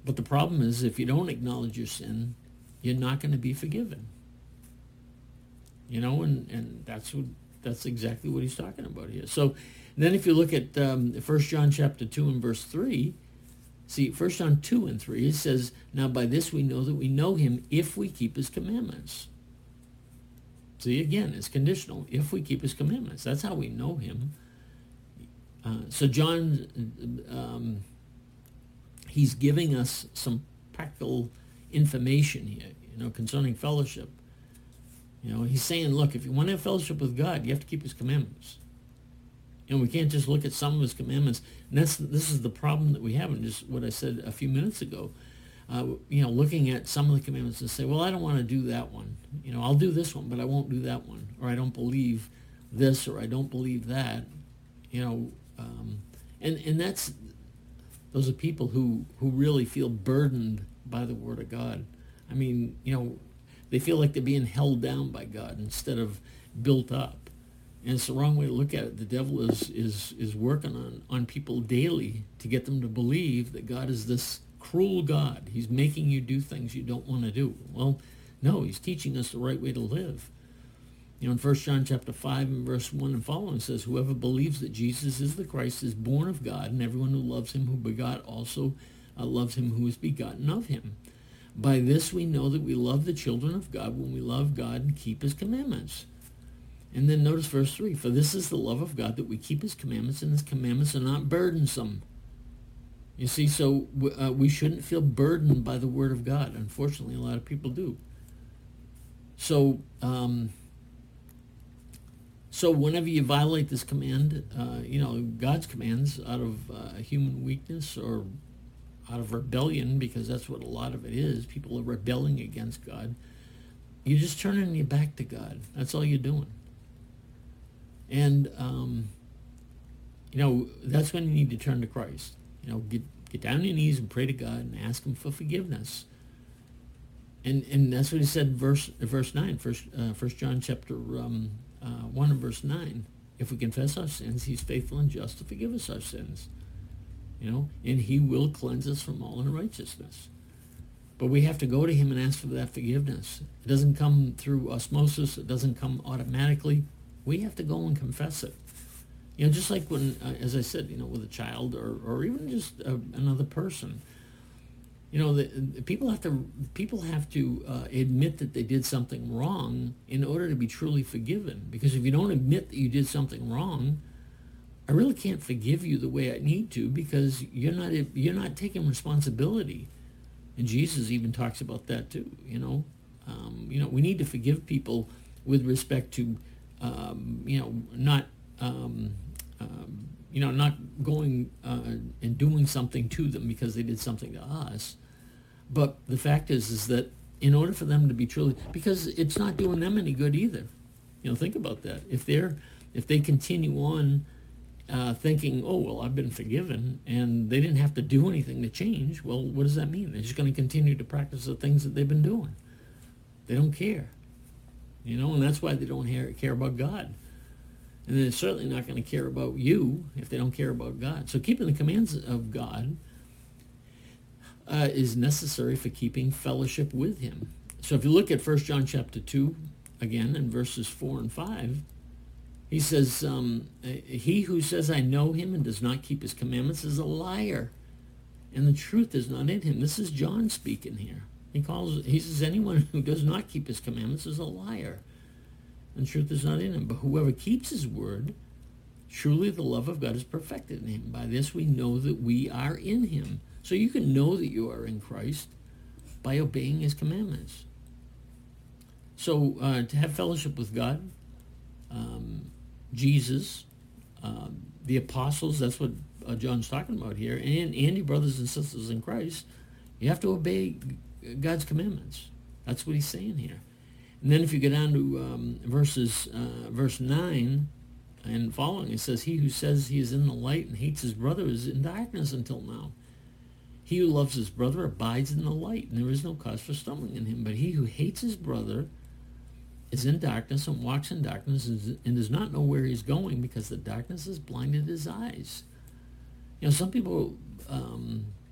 But the problem is, if you don't acknowledge your sin, you're not going to be forgiven. And that's exactly what he's talking about here. So then if you look at 1 John chapter 2 and verse 3, see, 1 John 2 and 3, it says, now by this we know that we know him if we keep his commandments. See, again, it's conditional. If we keep his commandments, that's how we know him. So John, he's giving us some practical information here, concerning fellowship. He's saying, look, if you want to have fellowship with God, you have to keep his commandments. And we can't just look at some of his commandments. And this is the problem that we have, and just what I said a few minutes ago. Looking at some of the commandments and say, well, I don't want to do that one. I'll do this one, but I won't do that one. Or I don't believe this, or I don't believe that. And those are people who really feel burdened by the Word of God. I mean, they feel like they're being held down by God instead of built up. And it's the wrong way to look at it. The devil is working on people daily to get them to believe that God is this cruel God. He's making you do things you don't want to do. Well, no, he's teaching us the right way to live. In 1 John chapter 5 and verse 1 and following, it says, whoever believes that Jesus is the Christ is born of God, and everyone who loves him who begot also loves him who is begotten of him. By this we know that we love the children of God when we love God and keep his commandments. And then notice verse 3, for this is the love of God, that we keep his commandments, and his commandments are not burdensome. You see, so we shouldn't feel burdened by the Word of God. Unfortunately, a lot of people do. So whenever you violate this command, God's commands, out of human weakness or out of rebellion, because that's what a lot of it is, people are rebelling against God, you're just turning your back to God. That's all you're doing. And, that's when you need to turn to Christ. Get down on your knees and pray to God and ask him for forgiveness. And that's what he said, verse 9, First John chapter 1 and verse 9. If we confess our sins, he's faithful and just to forgive us our sins. And he will cleanse us from all unrighteousness. But we have to go to him and ask for that forgiveness. It doesn't come through osmosis. It doesn't come automatically. We have to go and confess it. Just like when, as I said, with a child or even just another person. People have to admit that they did something wrong in order to be truly forgiven. Because if you don't admit that you did something wrong, I really can't forgive you the way I need to, because you're not taking responsibility. And Jesus even talks about that too. We need to forgive people with respect to, not going and doing something to them because they did something to us. But the fact is that in order for them to be truly, because it's not doing them any good either. Think about that. If they continue on thinking, oh, well, I've been forgiven, and they didn't have to do anything to change, well, what does that mean? They're just going to continue to practice the things that they've been doing. They don't care. And that's why they don't care about God. And they're certainly not going to care about you if they don't care about God. So keeping the commands of God is necessary for keeping fellowship with him. So if you look at 1 John chapter 2, again, in verses 4 and 5, he says, he who says, I know him and does not keep his commandments is a liar, and the truth is not in him. This is John speaking here. He says, anyone who does not keep his commandments is a liar, and truth is not in him. But whoever keeps his word, truly the love of God is perfected in him. By this we know that we are in him. So you can know that you are in Christ by obeying his commandments. So to have fellowship with God, Jesus, the apostles, that's what John's talking about here, and your brothers and sisters in Christ, you have to obey God's commandments. That's what he's saying here. And then if you go down to verse 9 and following, it says, he who says he is in the light and hates his brother is in darkness until now. He who loves his brother abides in the light, and there is no cause for stumbling in him. But he who hates his brother is in darkness and walks in darkness and does not know where he's going, because the darkness has blinded his eyes. Some people